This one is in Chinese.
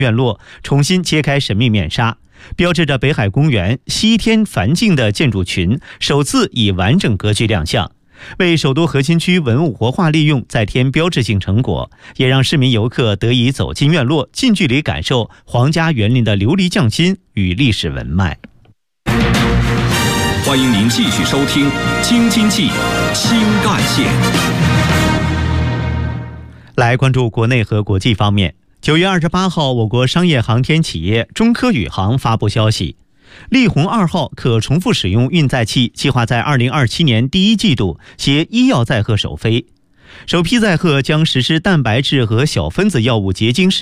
院落重新揭开神秘面纱，标志着北海公园西天繁境的建筑群首次以完整格局亮相，为首都核心区文物活化利用再添标志性成果，也让市民游客得以走进院落，近距离感受皇家园林的琉璃匠心与历史文脉。 欢迎您继续收听《京津冀新干线》。 来关注国内和国际方面。9月28号，我国商业航天企业中科宇航发布消息，力鸿2号可重复使用运载器计划在2027年第1季度携医药载荷首飞，首批载荷将实施蛋白质和小分子药物结晶